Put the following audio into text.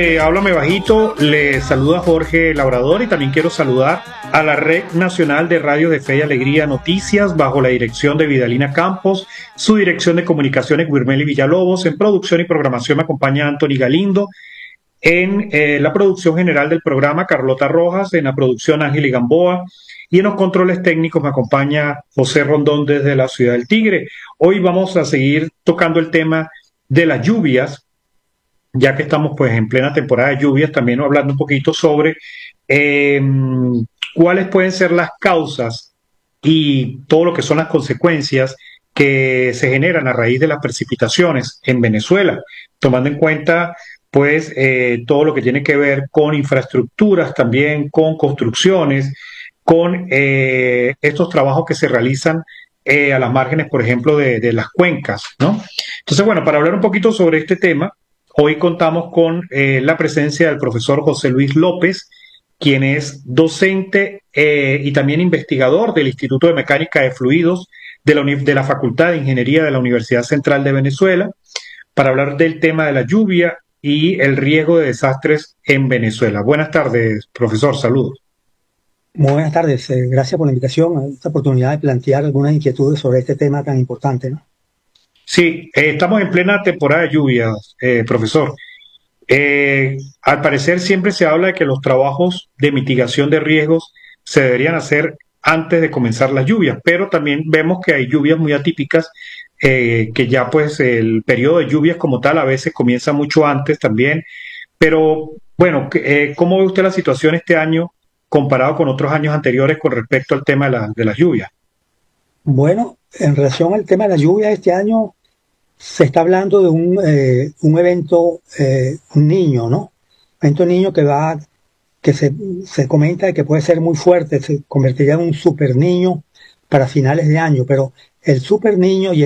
Háblame bajito, le saluda Jorge Labrador y también quiero saludar a la Red Nacional de Radio de Fe y Alegría Noticias bajo la dirección de Vidalina Campos, su dirección de comunicaciones Guirmeli Villalobos, en producción y programación me acompaña Anthony Galindo, en la producción general del programa Carlota Rojas, en la producción Ángel y Gamboa y en los controles técnicos me acompaña José Rondón desde la Ciudad del Tigre. Hoy vamos a seguir tocando el tema de las lluvias, ya que estamos pues en plena temporada de lluvias, también hablando un poquito sobre cuáles pueden ser las causas y todo lo que son las consecuencias que se generan a raíz de las precipitaciones en Venezuela, tomando en cuenta pues todo lo que tiene que ver con infraestructuras, también con construcciones, con estos trabajos que se realizan a las márgenes, por ejemplo, de las cuencas, ¿no? Entonces, bueno, para hablar un poquito sobre este tema, hoy contamos con la presencia del profesor José Luis López, quien es docente y también investigador del Instituto de Mecánica de Fluidos de la Facultad de Ingeniería de la Universidad Central de Venezuela, para hablar del tema de la lluvia y el riesgo de desastres en Venezuela. Buenas tardes, profesor, saludos. Muy buenas tardes, gracias por la invitación, a esta oportunidad de plantear algunas inquietudes sobre este tema tan importante, ¿no? Sí, estamos en plena temporada de lluvias, profesor. Al parecer siempre se habla de que los trabajos de mitigación de riesgos se deberían hacer antes de comenzar las lluvias, pero también vemos que hay lluvias muy atípicas, que ya pues el periodo de lluvias como tal a veces comienza mucho antes también, pero bueno, ¿cómo ve usted la situación este año comparado con otros años anteriores con respecto al tema de las lluvias? Bueno, en relación al tema de la lluvia, este año se está hablando de un evento, un niño, ¿no? Un evento niño que se comenta que puede ser muy fuerte, se convertiría en un super niño para finales de año, pero el super niño y